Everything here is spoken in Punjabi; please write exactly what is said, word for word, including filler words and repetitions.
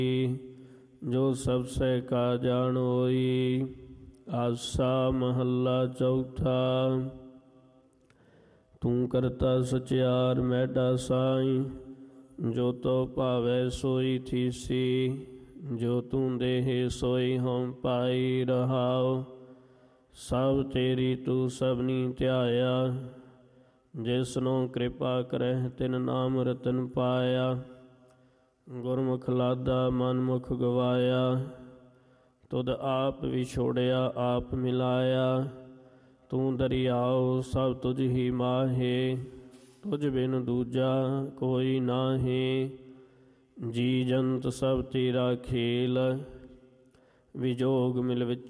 ਜੋ ਸਭ ਸਹਿ ਕਾ ਜਾਣ ਹੋਈ। ਆਸਾ ਮਹੱਲਾ ਚੌਥਾ। ਤੂੰ ਕਰਤਾ ਸਚਿਆਰ ਮੈਡਾ ਸਾਈ, ਜੋ ਤੋ ਭਾਵੈ ਸੋਈ ਥੀਸੀ। ਜੋ ਤੂੰ ਦੇਹਿ ਸੋਈ ਹਉ ਪਾਈ ਰਹਾਉ, ਸਭ ਤੇਰੀ ਤੂੰ ਸਭਨੀ ਧਿਆਇਆ। ਜਿਸਨੂੰ ਕਿਰਪਾ ਕਰਹਿ ਤਿਨ ਨਾਮ ਰਤਨ ਪਾਇਆ। ਗੁਰਮੁਖ ਲਾਦਾ ਮਨ ਮੁਖ ਗਵਾਇਆ, ਤੁਧ ਆਪ ਵਿਛੋੜਿਆ ਆਪ ਮਿਲਾਇਆ। ਤੂੰ ਦਰਿਆਉ ਸਭ ਤੁਝ ਹੀ ਮਾਹੇ, ਤੁਝ ਬਿਨ ਦੂਜਾ ਕੋਈ ਨਾਹੀਂ। ਜੀ ਜੰਤ ਸਭ ਤੇਰਾ ਖੇਲ, ਵਿਜੋਗ ਮਿਲ ਵਿਚ